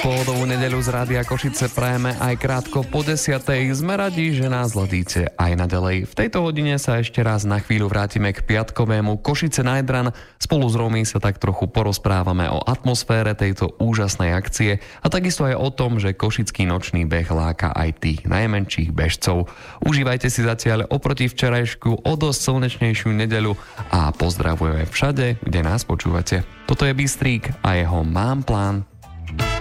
pohodovú nedeľu z Rádia Košice prajeme aj krátko po 10:00. Sme radi, že nás hľadíte aj naďalej. V tejto hodine sa ešte raz na chvíľu vrátime k piatkovému Košice na Jadran. Spolu s Rómy sa tak trochu porozprávame o atmosfére tejto úžasnej akcie a takisto aj o tom, že košický nočný beh láka aj tých najmenších bežcov. Užívajte si zatiaľ oproti včerajšku o dosť slnečnejšiu nedeľu a pozdravujeme všade, kde nás počúvate. Toto je Bystrík a jeho Mám plán.